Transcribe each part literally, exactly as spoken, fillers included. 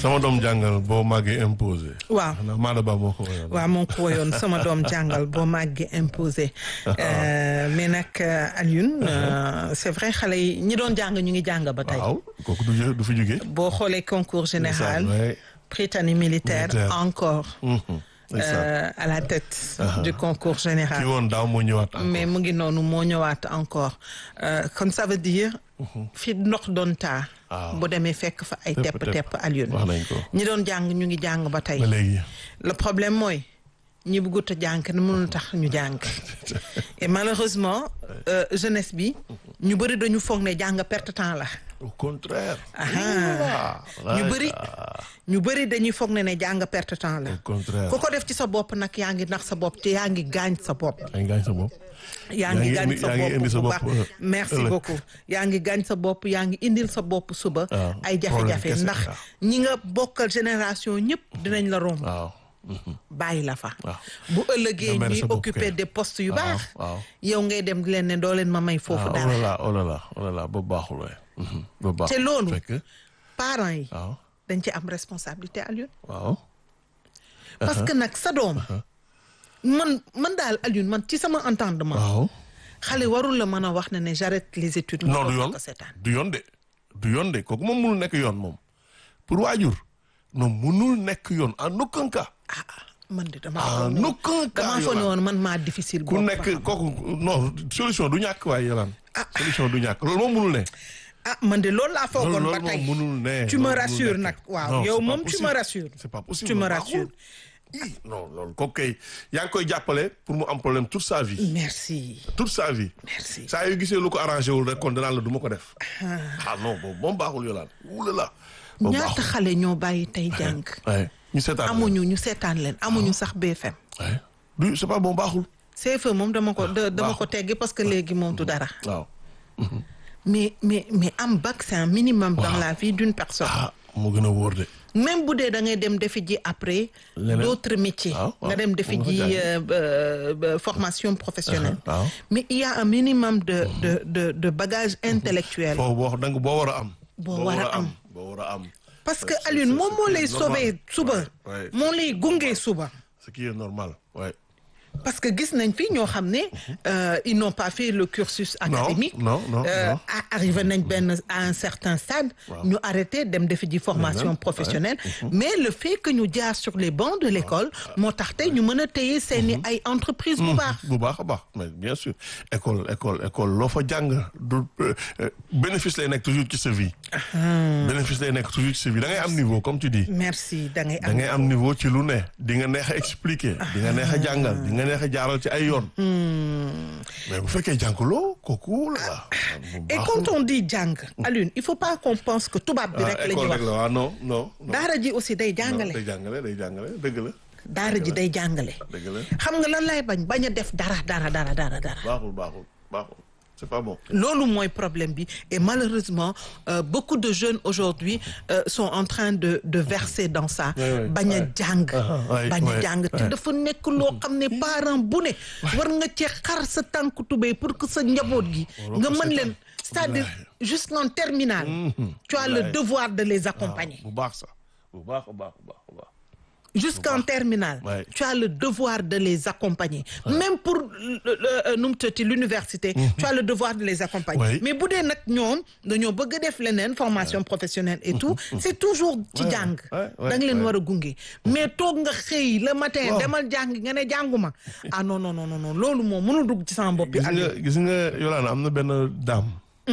sama doom jàngal boo màggee imposé. waaw xanaa Maada Ba moo ko woyoon. waaw moo ko woyoon sama doom jàngal boo màggee imposé mais nag Alioune c'est vrai xale yi ñi doon jàng ñu ngi jàng ba tey. waaw kooku du du fi jógee. boo xoolee concours général. Prytanée militaire encore. Euh, à la tête uh-huh. du concours général. Ki woon daaw moo ñëwaat encore. mais mu ngi noonu moo ñëwaat encore euh, comme ça veut dire. fi ndox doon taa. bu demee fekk fa ay tepp tepp Alioune. wax nañ ko ñi doon jàng ñu ngi jàng ba tey. ba léegi. le problème mooy ñi bëggut a jàng ne mënul tax ñu jàng et malheureusement euh, jeunesse bi ñu bëri dañu foog ne jàng perte temps la. au contraire. ñu bëri ñu bëri dañuy foog ne ne jàng perte temps la. au contraire ku ko def ci sa bopp nag yaa ngi nax sa bopp te yaa ngi gaañ sa bopp. yaa ngi gaañ sa bopp. yaa ngi gaañ sa bopp bu baax bopp merci beaucoup. yaa ngi gaañ sa bopp yaa ngi indil sa bopp suba. ay jafe-jafe ndax ñi nga bokkal génération ñëpp dinañ la romb. waaw. bàyyi la fa. bu ëllëgee ñuy occuper des postes yu baax. yow ngay dem di leen ne doo leen ma may foofu dara. oh là là oh là là oh là là ba baaxul waay. ba baaxul te loolu parents yi. waaw dañ ci am responsabilité Alioune. waaw. parce que nag sa doom. man man daal Alioune man ci sama entendement. waaw. xale warul la mën a wax ne ne j'arrête les études. non du yoon du yoon de du yoon de kooku moom mënul nekk yoon moom pour waajur non mënul nekk yoon en aucun cas. ah man de dama. en aucun cas damaa foog ne woon man maa difficile. ku nekk kooku non solution du ñàkk waaye Yolande. solution du ñàkk loolu moom mënul ne. ah man de loolu laa foogoon ba tey loolu mënul ne. tu me rassures nag waaw yow moom tu me rassures. c'est pas possible tu me rassures. non loolu kooku kay yaa ngi koy jàppale pour mu am problème toute sa vie. merci. toute sa vie. merci saa yu gisee lu ko arrangé wul rek kon danaa la du ma ko def. ah non boobu moom baaxul Yolande wulala. ñaata xale ñoo bàyyi tey jàng. ñu seetaan amuñu ñu seetaan leen amuñu sax B F M. du c'est pas bon baaxul. C F E moom dama ko dama ko teggi parce que léegi moom du dara. waaw. mais mais mais am bac c'est un minimum. dans la vie d'une personne. ah moo gën a wóor de. même bu dee da ngay dem defi ji après. d'autres métiers. nga dem defi ji formation professionnelle. mais il y a un minimum de de de de bagage intellectuel. foo boo da nga boo war a am. boo war a am boo war a am. parce que Alioune moom moo lay sobee suba. moo lay gungee suba. ce qui est normal ouais. parce que gis nañ fi ñoo xam ne ils n'ont pas fait le cursus académique. non non non arrivé nañ benn à un certain stade. ñu arrêté dem defi ji formation professionnelle. mais le fait que ñu jaar sur les bancs de l'école moo tax tey ñu mën a téye seeni ay entreprise bu baax. bu baax a baax mais bien sûr école école école loo fa jàng du bénéfice lay nekk toujours ci sa vie. bénéfice lay nekk toujours ci sa vie da ngay am niveau comme tu dis. merci da ngay am da ngay am niveau ci lu ne di nga neex a expliquer. di nga neex a jàngal di nga neex a jaaral ci ay yoon. mais bu fekkee jàngaloo kooku la. et quand on dit jàng Alioune il faut pas qu'on pense que tubaab bi rek la ñuy wax. waaw non non. daara ji aussi day jàngale. day jàngale day jàngale dëgg la. daara ji day jàngale. dëgg la xam nga lan lay bañ bañ a def dara dara dara dara dara. baaxul baaxul baaxul. c'est pas bon. loolu mooy problème bi et malheureusement euh, beaucoup de jeunes aujourd'hui euh, sont en train de de verser dans ça. bañ a jàng. bañ a jàng te dafa nekk loo xam ne parent bu ne. war nga cee xar sa tànku tubéy pour que sa njaboot gi. nga mën leen c'est-à-dire jusqu'en terminale. tu as le devoir de les accompagner. bu baax sax bu baax bu baax bu baax bu baax. jusqu'en terminale. Ouais. Tu as le devoir de les accompagner. Ouais. Même pour l'université, mmh. tu as le devoir de les accompagner. Ouais. Mais bu dee nag ñoom dañoo bëgg a def leneen formation professionnelle et tout, c'est toujours ci jàng. da nga leen war a gunge. mais toog nga xëy le matin demal jàng nga ne jànguma. ah non non non non loolu moom mënul dugg ci sama bopp bi. gis nga gis nga Yolande am na benn dame.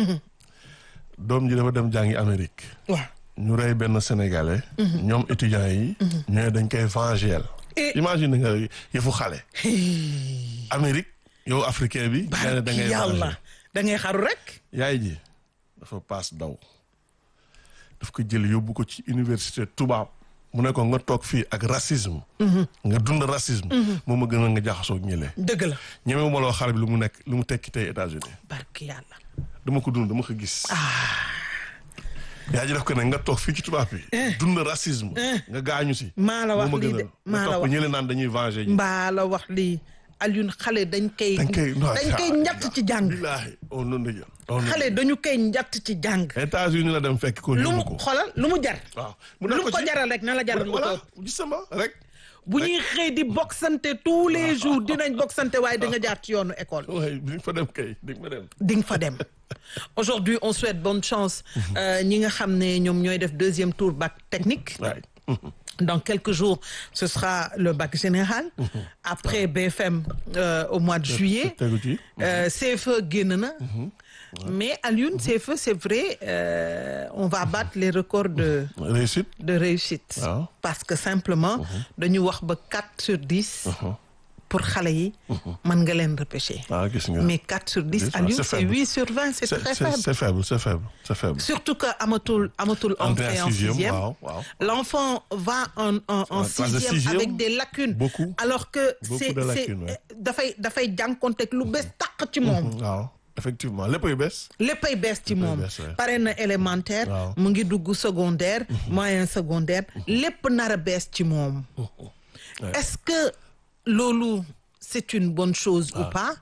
doom ji dafa dem jàngi Amérique. waaw. ñu rey benn sénégalais. ñoom étudiants yi. ñooy dañ koy venger. imagine nga yëfu xale. Amérique yow africain bi. da ngay yàlla da ngay xaru rek. yaay ji dafa paas daw daf ko jël yóbbu ko ci université tubaab mu ne ko nga toog fii ak racisme. nga dund racisme. moom a gën a nga jaxasoo ak ñële. dëgg la. ñemewu ma loo xale bi lu mu nekk lu mu tekki tey États-Unis. barki yàlla. dama ko dund dama ko gis. yaa ji def ko ne nga toog fii ci tubaab bi. dund racisme. nga gaañu si. maa la wax lii de maa la wax ñële naan dañuy venger. mbaa la wax lii Alioune xale dañ koy dañ koy dañ koy njatt ci jàng billaahi on noonu la jël xale dañu koy njatt ci jàng États-Unis la dem fekk ko lu mu yóbbu ko xoolal lu mu jar waaw lu mu ko jaral rek na la jaral nga voilà toog gisama rek bu ñuy xëy di boxante tous les jours dinañ boxante waaye di nga jaar ci yoonu école waaye di nga fa dem kay di nga fa dem di nga fa dem aujourd'hui on souhaite bonne chance ñi nga xam ne ñoom ñooy def deuxième tour bac technique waay dans quelques jours ce sera le bac général après B F M euh, au mois de juillet tegu ci euh, C F E génn na mais Alioune C F E c'est vrai euh, on va battre les records de réussite de réussite waaw parce que simplement dañu wax ba quatre sur dix pour xale yi mën nga leen repêcher ah gis nga mais quatre sur dix Dix, Alioune c'est c'est faible. huit sur vingt c'est c'est très c'est faible c'est faible c'est faible c'est faible surtout que amatul amatul entrée en sixième waaw waaw l'enfant va en en en En classe de sixième sixième, avec des lacunes beaucoup. alors que Beaucoup c'est de c'est lacunes, ouais. dafay dafay jànkonteeg lu bees tàq ci moom waaw effectivement léppay bees léppay bees ci moom bees, ouais. pare na élémentaire Waaw. mu ngi dugg secondaire moyen secondaire lépp nar a bees ci moom est-ce que loolu c'est une bonne chose ou pas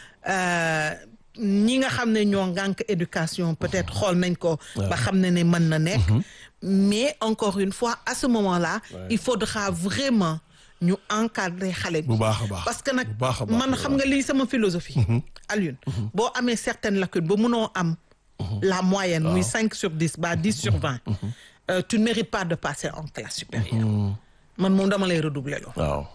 euh, ñi nga xam ne ñoo ngànk éducation peut-être xool nañ ko ba xam ne ne mën na nekk mais encore une fois à ce moment-là Ouais. il faudra vraiment ñu encadrer xale bi bu baax a baax parce que nag bu baax a baax man xam nga lii sama philosophie Alioune boo amee certaines lacunes ba mënoo am la moyenne muy cinq sur dix ba dix sur vingt euh, tu ne mérites pas de passer en classe supérieure man moom dama lay redoubler loo waaw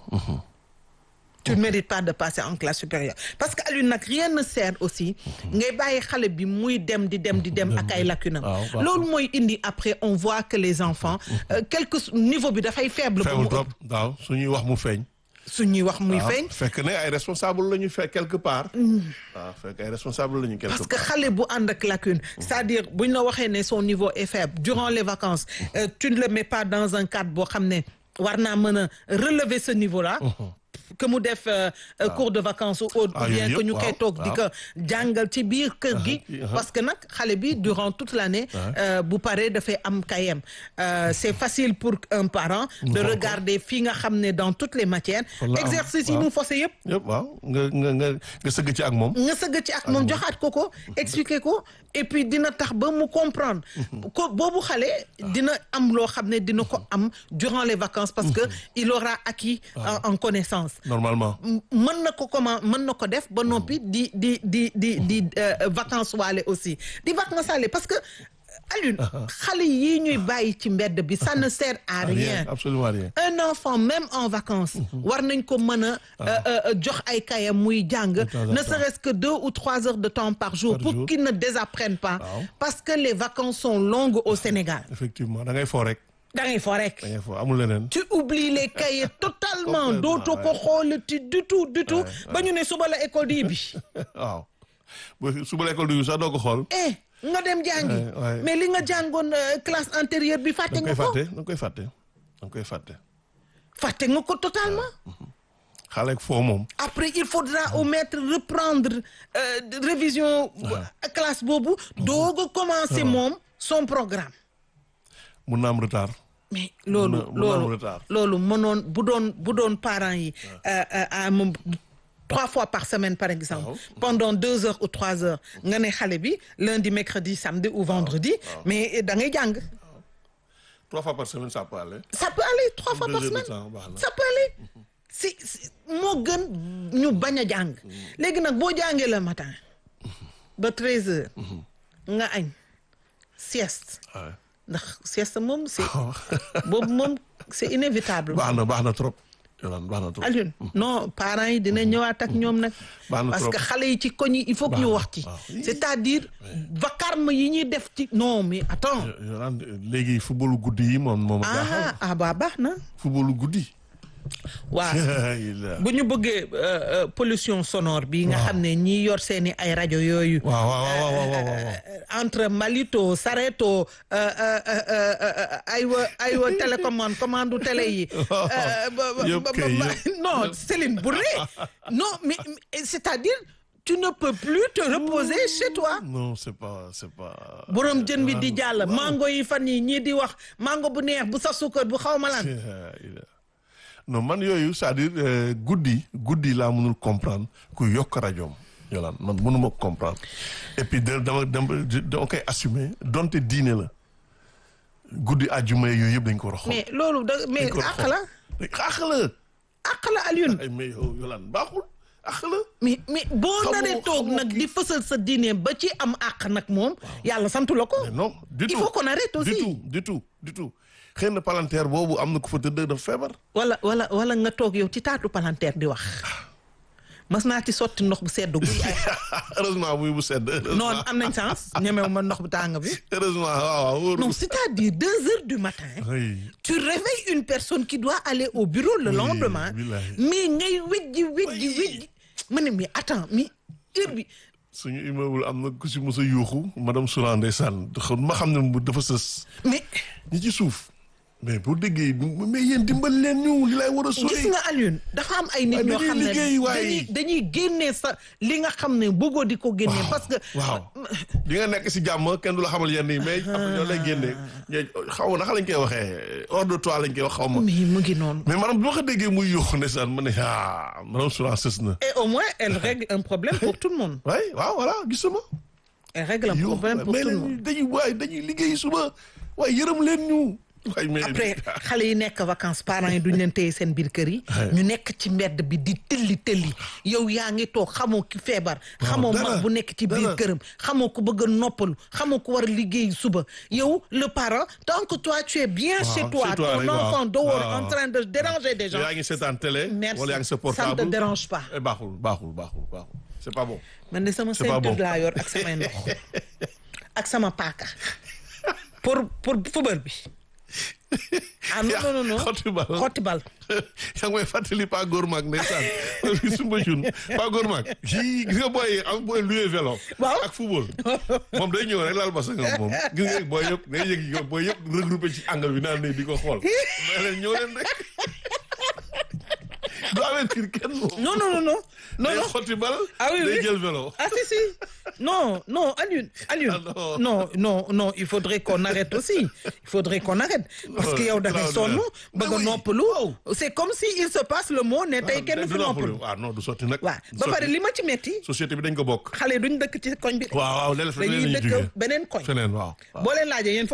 tu ne mérites pas de passer en classe supérieure parce que Alioune nag rien ne sert aussi ngay bàyyi xale bi muy dem di dem di dem ak ay lacunes waaw, waaw. loolu mooy indi après on voit que les enfants euh, quelque niveau bi dafay faible ba mu faible trop ëpp waaw su ñuy wax mu feeñ suñuy wax muy waaw feeñ fekk ne ay responsable la ñu fekk quelque part waaw fekk ay responsable la ñu quelque parce que part xale bu ànd ak lacune c'est-à-dire bu ñu la waxee ne son niveau est faible durant les vacances euh, tu ne le mets pas dans un cadre boo xam ne war naa mën a relever ce niveau-là que mu def euh, euh, cours de vacances ou autre Ah, ou bien yooyu que ñu yëpp, koy waaw, toog di ko jàngal ci biir kër gi ah, ah. parce que nag xale bi durant toute l'année euh, bu paree dafay am kayem euh, c'est facile pour un parent de D'accord. regarder fii nga xam ne dans toutes les matières Wala am, exercice yi waaw. mu fosé yëpp yëpp waaw nga nga nga nga sëgg ci ak moom nga sëgg ci ak moom joxaat ko ko expliquer ko et puis dina tax ba mu comprendre ko boobu xale dina am loo xam ne dina ko am durant les vacances parce que il aura acquis en, en connaissance normalement mën na ko comment mën na ko def ba noppi di di di di di euh, vacances waale aussi di vacances waale parce que Alioune xale yii ñuy bàyyi ci mbedd bi ça ne sert à rien absolument rien un enfant même en vacances war nañ ko mën a euh, jox ay kayam muy jàng ne serait-ce que deux ou trois heures de temps par jour Par pour jour. qu'il ne désapprenne pas Waaw. parce que les vacances sont longues au Sénégal effectivement da ngay foo rek da ngay fo rek da ngay foo amul leneen tu oublies les cahiers totalement Complètement, dootoo ko ouais. xoolati du tout du tout Ouais, ba ñu ne suba la école di bi waaw bu suba l'école du sax doo ko xool eh nga dem jàngi Ouais, ouais. mais li nga jàngoon euh, classe antérieure bi fàtte da nga nga koy ko fàtte da nga koy fàtte da nga koy fàtte fàtte nga ko totalement xale ak foo moom après il faudra au maître reprendre euh, de- révision euh, classe boobu doog a commencer moom son programme mun na am retard mais loolu Mun na- mun na am loolu retard. loolu mënoon bu doon bu doon parents yi euh, euh, à moom trois fois par semaine par exemple Waaw. pendant deux heures ou trois heures nga ne xale bi lundi mercredi samedi ou vendredi mais da ngay jàng trois fois par semaine ça peut aller ça peut aller trois fois Deux par heures de semaine temps, baax na. ça peut aller si si moo gën ñu bañ a jàng léegi nag boo jàngee le matin ba treize heures nga añ sieste waaw ndax sieste moom c'est boobu moom c'est inévitable baax na baax na trop Yolande baax na trop Alioune non parents yi dina ñëwaat ak ñoom nag Baax na parce trop. que xale yi ci koñ yi il faut que ñu wax ci waaw. c'est-à-dire vacarme yi ñuy def ci non mais attends Yolande léegi footballu guddi yi moom moom a jaaxal ah ah ba baax na footballu guddi waaw il bu ñu bëggee euh, euh, pollution sonore bi nga xam ne ñi yor seeni ay rajo yooyu waaw waaw waaw waaw waaw waaw euh, entre Malito Sareto euh, euh, euh, euh, aywa aywa télécommande commande télé yi Waaw. euh, ba- ba- Yëpp ba- kay, ba- yëpp. non Céline Bourré non mais, mais c'est-à-dire tu ne peux plus te reposer chez toi non c'est pas c'est pas borom jën bi di jàll mango yi fan yi ñii di wax mango bu neex bu sa suukar bu xaw ma lan non man yooyu c'est-à-dire euh, guddi guddi laa mënul comprendre ku yokk rajoom yolaan man mënuma comprendre et puis da dama dama dama koy assumer donte diine la guddi àjjuma yooyu yëpp dañ ko war a xool. mais loolu da mais àq la. àq la. àq la Alioune. ay mais yow yolaan baaxul àq la. mais mais boo naree toog nag di fësal sa diine ba ci am àq nag moom. yàlla santu la ko. mais non du tout il faut qu'on arrête aussi. du tout du tout du tout xëy na palanteer boobu am na ku fa tëdd dafa feebar. wala wala wala nga toog yow ci taatu palanteer di wax. mas naa ci sotti ndox bu sedd guy ay. heureusement muy bu sedd. non am nañ chance ñemewu ma ndox bu tàng bi. heureusement waaw waaw. non c'est-à-dire deux heures du matin. oui. tu réveilles une personne qui doit aller au bureau le Oui, lendemain. billahi. mais ngay wejji wejji wejji. ma ne mais attends mais heure bi. suñu immeuble am na ku si mos a yuuxu madame Soura ndeysaan ma xam ne dafa sës. mais ñi ci suuf. mais bu déggee mais yéen dimbal leen ñu li lay war a sori. gis nga Alioune dafa am ay nit ñoo xam ne dañuy dañuy génnee sa li nga xam ne bëggoo di ko génnee. parce que waaw di nga nekk si jàmm kenn du la xamal yenn yi mais après ñoo lay génnee xaw ma naka lañ koy waxee hors de toi lañ koy wax xaw ma. mais mu ngi noonu. mais maanaam bu ma ko déggee muy yóoxu ndeysaan ma ne ah madame Soura sës na. et au moins elle règle un problème pour tout le monde. oui waaw voilà gisuma. elle règle un problème pour tout le monde. dañuy waay dañuy liggéey suba waaye yërëm leen ñu. après xale yi nekk vacances parents yi duñ leen téye seen biir kër yi. ñu nekk ci mbedd bi di tëlli tëlli yow yaa ngi toog xamoo ki feebar. xamoo mag bu nekk ci biir këram. xamoo ko bëgg a noppalu xamoo ko war a liggéey suba yow le parent tant que toi tu es bien chez toi ton enfant dehors en train de déranger des gens. yaa ngi seetaan télé. wala yaa ngi sa portable ça ne te dérange pas. baaxul baaxul baaxul baaxul c'est pas bon. man de sama ceinture laa yor ak samay ndox ak sama paaka pour pour football bi. ah non non non xotti bal xotti bal. yaa ngi may fàttali pas góormaag ndeysaan parce que sumba jun pas góormaag yii gis nga booy am booy loué vélo. waaw ak football moom day ñëw rek laal basa nga moom gis nga booy yëpp ngay yëg yow booy yëpp regroupé ci angle bi naan ne di ko xool mais leen ñëw leen rek du avertir kenn moom. non non non non non day xotti bal. ah oui day oui jël vélo. ah si si non non Alioune Alioune Ah, non. non non non il faudrait qu'on arrête aussi il faudrait qu'on arrête parce que yow da ngay sonn bëgg a noppalu c'est comme si il se passe le mot ne tey kenn du fi noppalu. waaw non du sotti nag. waaw ba pare li ma ci metti société bi dañ ko bokk. xale duñ dëkk ci koñ bi. waaw waaw léeg-léeg dañuy dëkk beneen koñ. feneen waaw. boo leen laajee yéen